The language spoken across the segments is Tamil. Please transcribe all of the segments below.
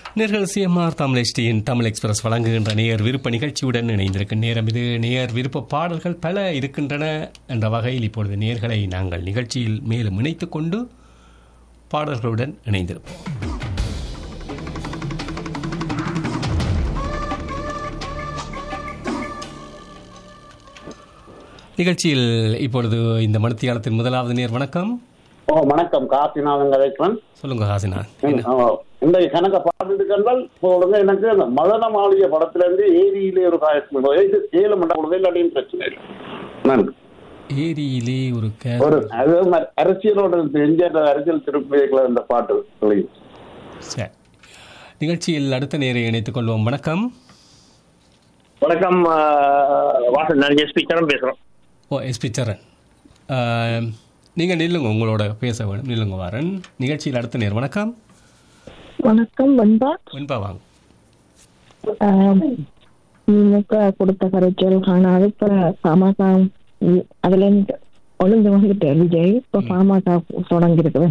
நேர்கள் சிஎம்ஆர் தமிழ் HDயின் தமிழ் எக்ஸ்பிரஸ் வழங்குகின்ற நேயர் விருப்ப நிகழ்ச்சியுடன் இணைந்திருக்கும் நேரம் இது. நேயர் விருப்ப பாடல்கள் பல இருக்கின்றன என்ற வகையில் இப்பொழுது நேயர்களை நாங்கள் நிகழ்ச்சியில் மேலும் இணைத்துக் கொண்டு பாடல்களுடன் இணைந்திருப்போம். நிகழ்ச்சியில் இப்பொழுது இந்த மணித்தியாலத்தின் முதலாவது நேர். வணக்கம். வணக்கம், காசிநாதன் கதைக்கிறேன். சொல்லுங்க காசிநாத். இந்த கணக்க பாடுகள் சொல்லுங்க. எனக்கு அந்த மதன மாளிகை படத்துல இருந்து ஏரியிலே ஒரு ஏழு மண்டலம் இல்லாட்டியும் பிரச்சனை இல்லை. நன்றி. ஏரியிலே ஒரு அரசியலோட அரசியல் திருப்பிகளை இந்த பாட்டு. சரி, நிகழ்ச்சியில் அடுத்த நேரை இணைத்துக் கொள்வோம். வணக்கம். வணக்கம் வாசன், நான் எஸ்பி சரண் பேசுகிறோம். எஸ்பி சரண், நீங்கள் நில்லுங்க, உங்களோட பேச வேணும். நில்லுங்க வாரன். நிகழ்ச்சியில் அடுத்த நேர். வணக்கம். வணக்கம் வெண்பா. வெண்பா வாங்க. திமுக கொடுத்த கரைச்சல் காணாது. இப்ப பாமக அதுல இருந்து ஒழுங்கு வந்துட்டு விஜய் இப்ப பாமக தொடங்கிருக்கு.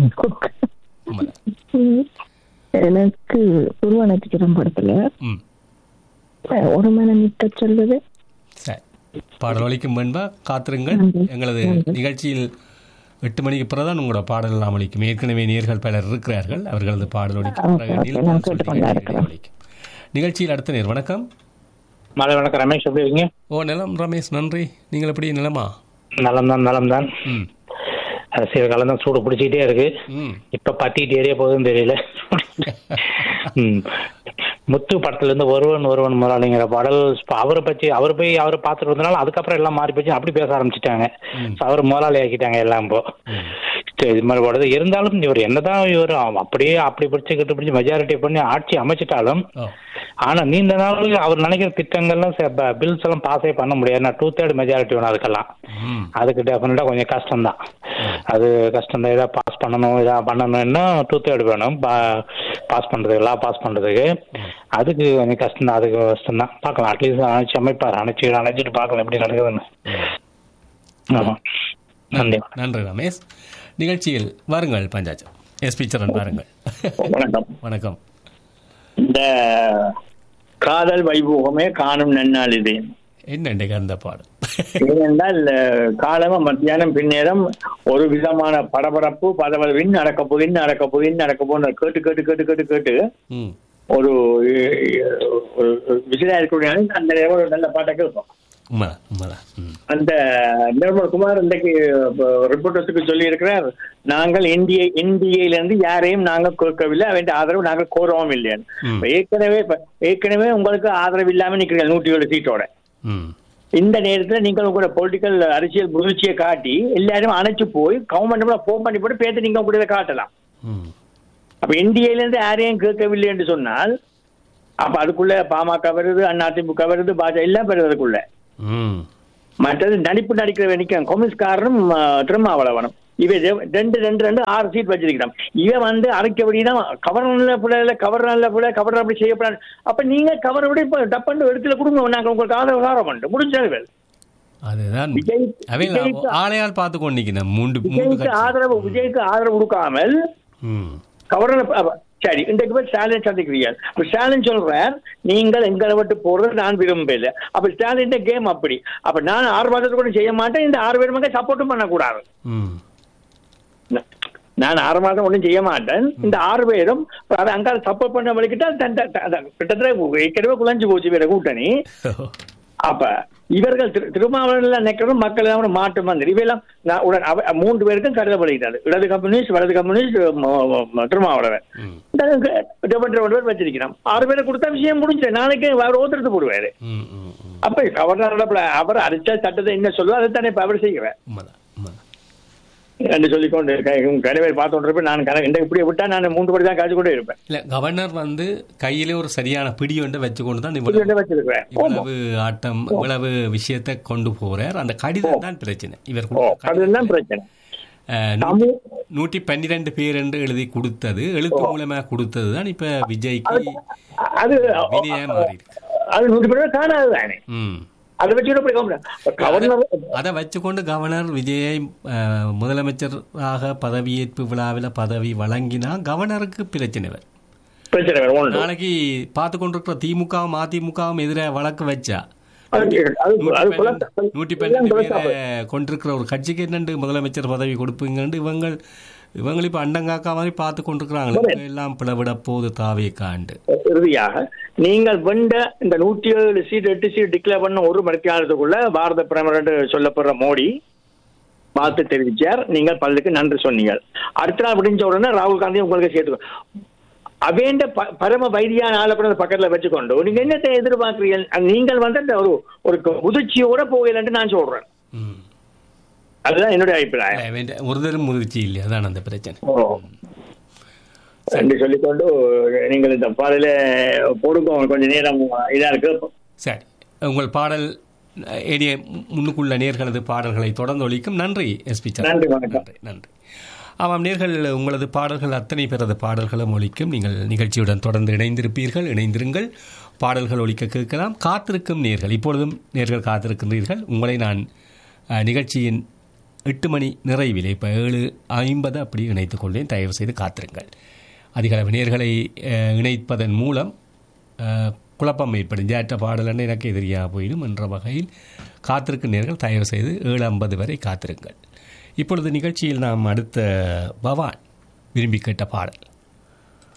எனக்கு துருவ நட்சத்திரம் படத்துல ஒரு மனம் நிற்க சொல்லுது. பாடல் ஒலிக்கும் வெண்பா, காத்திருங்கள். எங்களது நிகழ்ச்சியில் 8 மணிக்கு பிறகுதான் உங்களோட பாடல் எல்லாம் ஒலிக்கும். ஏற்கனவே நேர்கள் பலர் இருக்கிறார்கள், அவர்களது பாடல் ஒலிக்கும். நிகழ்ச்சியில் அடுத்த நேர். வணக்கம். மாலை வணக்கம் ரமேஷ், எப்படி இருக்கீங்க? நலம் ரமேஷ், நன்றி. நீங்கள் எப்படி? நிலமா? நலம் தான். அரசியல் காலம் தான் சூடு பிடிச்சிக்கிட்டே இருக்கு. இப்ப பத்திக்கிட்டு ஏறிய போகுதுன்னு தெரியல. முத்து படத்துல இருந்து ஒருவன் முதலாளிங்கிற பாடல் அவரை பார்த்துட்டு வந்தனால அதுக்கப்புறம் எல்லாம் மாறி போச்சு. அப்படி பேச ஆரம்பிச்சுட்டாங்க. அவர் முதலாளி ஆக்கிட்டாங்க எல்லாம். இப்போ இது மாதிரி பாடுது. இருந்தாலும் இவர் என்னதான் இவர் அப்படியே அப்படி பிடிச்சு மெஜாரிட்டி பண்ணி ஆட்சி அமைச்சிட்டாலும், ஆனா நீண்ட நாள் அவர் நினைக்கிற திட்டங்கள்லாம் பில்ஸ் எல்லாம் பாஸே பண்ண முடியாது. 2/3 மெஜாரிட்டி வேணும் அதுக்கெல்லாம். அதுக்கு டெஃபினட்டா கொஞ்சம் கஷ்டம்தான். அது கஷ்டம்தான். இதாக பாஸ் பண்ணணும்னா 2/3 வேணும் பாஸ் பண்றதுக்கு, லா பாஸ் பண்றதுக்கு. அதுக்கு கொஞ்சம் கஷ்டம் தான். அதுக்கு கஷ்டம் தான். பார்க்கலாம், அட்லீஸ்ட் அணைச்சிட்டு பார்க்கலாம் எப்படி நடக்குதுன்னு. ஆமா, நன்றி ரமேஷ். நிகழ்ச்சியில் வாருங்கள் பஞ்சாச்சம். எஸ்பி சரண் வாருங்கள். வணக்கம். வணக்கம். இந்த காதல் வைபோகமே காணும் நன்னாள் இது என்ன அந்த பாடல்? ஏனென்றால் காலமா மத்தியானம் பின்னேரம் ஒரு விதமான படபடப்பு பதவின் நடக்க போகுதுன்னு கேட்டு கேட்டு கேட்டு கேட்டு கேட்டு ஒரு விசிலா இருக்கிற அந்த ஒரு நல்ல பாட்டை கேட்போம். அந்த நிர்மல் குமார் இன்றைக்கு ரிப்போர்ட்டர்ஸுக்கு சொல்லி இருக்கிறார், நாங்கள் இந்தியிலிருந்து யாரையும் நாங்கள் கேட்கவில்லை, அவன் ஆதரவு நாங்கள் கோரவும் இல்லைன்னு. ஏற்கனவே உங்களுக்கு ஆதரவு இல்லாம நிற்கிறீங்க 107 சீட்டோட. இந்த நேரத்தில் நீங்கள் உங்களோட பொலிட்டிக்கல் அரசியல் முயற்சியை காட்டி எல்லாரும் அணைச்சு போய் கவர்மெண்ட் போன் பண்ணி போட்டு பேச நீங்க கூட காட்டலாம். அப்ப இந்தியிலிருந்து யாரையும் கேட்கவில்லை என்று சொன்னால் அப்ப அதுக்குள்ள பாமக வருது, அதிமுக வருது, பாஜக எல்லாம் வருது அதுக்குள்ள. மற்றது நடிக்கிற நிற்க கம்யூனிஸ்ட்காரனும் திருமாவளவனும் இவன் 2 சீட் வச்சிருக்கிறான். இவன் அரைக்கபடிதான் கவர்னர் அப்படி செய்யப்படாது. அப்ப நீங்க கவரை விட இப்ப டப்பண்டு இடத்துல கொடுங்க, நாங்க உங்களுக்கு ஆதரவு பண்ண முடிஞ்சது. அதுதான் ஆளையால் பார்த்து கொண்டிருக்கிறேன். விஜய்க்கு ஆதரவு கொடுக்காமல் கவர்னர் சரி இன்றைக்கு போய் ஸ்டாலின் சந்திக்கிறீர்கள். அப்ப ஸ்டாலின் சொல்றார், நீங்கள் எங்களை விட்டு போறது நான் விரும்பல. அப்ப ஸ்டாலின் கேம் அப்படி. அப்ப நான் 6 மாதத்துக்கு கூட செய்ய மாட்டேன், இந்த 6 பேருமே சப்போர்ட்டும் பண்ணக்கூடாது. நான் 6 மாதம் ஒன்றும் செய்ய மாட்டேன், இந்த 6 பேரும் அங்க சப்போர்ட் பண்ண வலிக்கிட்டால் கிட்டத்தட்ட ஏற்கனவே குழஞ்சு போச்சு வேற கூட்டணி. அப்ப இவர்கள் திருமாவளவன் நினைக்கிறோம் மக்கள் எல்லாம் மாற்று மந்திரி இவையெல்லாம் 3 பேருக்கும் கருதப்படுகிறது. இடது கம்யூனிஸ்ட், வலது கம்யூனிஸ்ட், திருமாவளவன் வச்சிருக்கிறோம். 6 பேரை கொடுத்தா விஷயம் முடிஞ்சு நாளைக்கு அவர் ஓத்துறது போடுவாரு. அப்ப கவர்னர் அவர் அரிச்சா சட்டத்தை என்ன சொல்லுவோ அதைத்தானே இப்ப அவர் செய்வேன் என்று சொல்லிக்கொண்டு கடைவேர் பார்த்து நான் இப்படி விட்டா நான் 3 படி தான் காய்ச்சி கொண்டே இருப்பேன். இல்ல, கவர்னர் கையிலே ஒரு சரியான பிடி ஒன்று வச்சுக்கொண்டு தான் இவ்வளவு ஆட்டம் இவ்வளவு விஷயத்தை கொண்டு போறார். அந்த கடிதம் தான் பிரச்சனை. இவர் கடிதம் பிரச்சனை. 112 பேர் என்று எழுதி கொடுத்தது, எழுத்து மூலமா கொடுத்தது தான் இப்ப விஜய்க்கு அது வினயா மாறி இருக்கு. அது 100 பேர் காணாது தானே. அதை வச்சுக்கொண்டு கவர்னர் விஜயை முதலமைச்சராக பதவியேற்பு விழாவில் பதவி வழங்கினா கவர்னருக்கு பிரச்சனை வரும். பிரச்சனை வேற ஒன்று. நாளைக்கு பார்த்து கொண்டிருக்கிற திமுகவும் அதிமுகவும் எதிராக வழக்கு வச்சா அது 112 பேரை கொண்டிருக்கிற ஒரு கட்சிக்கு என்னண்டு முதலமைச்சர் பதவி கொடுப்பீங்கன்னு இவங்க இப்ப அண்டங்காக்கா மாதிரி பார்த்து கொண்டிருக்கிறாங்களே, எல்லாம் பிளவிட போது தாவே காண்டு. இறுதியாக நீங்கள் வெண்ட இந்த 107 சீட் 8 சீட் டிக்ளேர் பண்ண ஒரு மணித்தியாலத்துக்குள்ள பாரத பிரதமர் என்று சொல்லப்படுற மோடி பார்த்து தெரிவிச்சார். நீங்கள் பல்லுக்கு நன்றி சொன்னீங்க. அடுத்த நாள் முடிஞ்ச உடனே ராகுல் காந்தி உங்களுக்கு சேர்த்து அவேண்ட பரம வைத்தியான ஆளை கூட பக்கத்துல வச்சுக்கொண்டு நீங்க என்னத்தை எதிர்பார்க்கிறீங்க? நீங்கள் வந்து ஒரு முதிர்ச்சியோட போகலன்னு நான் சொல்றேன். அதுதான் என்னுடைய அபிப்பிராயம். ஒருத்தரும் முதிர்ச்சி இல்லை, அதான் அந்த பிரச்சனை என்று சொல்லிக்கொண்டு நீங்கள் இந்த பாடல போடுங்க. கொஞ்சம் நேரம் இதா இருக்கு. சரி, உங்கள் பாடல் ஏடிய முன்னுக்குள்ள நேர்களது பாடல்களை தொடர்ந்து ஒலிக்கும். நன்றி எஸ்பி. நன்றி, வணக்கம். நன்றி. ஆமாம் நேர்கள், உங்களது பாடல்கள் அத்தனை பேரது பாடல்களும் ஒலிக்கும். நீங்கள் நிகழ்ச்சியுடன் தொடர்ந்து இணைந்திருங்கள். பாடல்கள் ஒலிக்க கேட்கலாம். காத்திருக்கும் நேர்கள், இப்பொழுதும் நேர்கள் காத்திருக்கின்றீர்கள். உங்களை நான் நிகழ்ச்சியின் 8 மணி நிறைவில் இப்போ 7:50 அப்படி இணைத்துக் கொண்டேன். தயவு செய்து காத்திருங்கள். அதிகளவு நேர்களை இணைப்பதன் மூலம் குழப்பம் ஏற்படும். ஜாட்ட பாடலன்னு எனக்கு எதிரியாக போயிடும் என்ற வகையில் காத்திருக்கும் நேர்கள் தயவு செய்து 7:50 வரை காத்திருங்கள். இப்பொழுது நிகழ்ச்சியில் நாம் அடுத்த பவான் விரும்பி கேட்ட பாடல்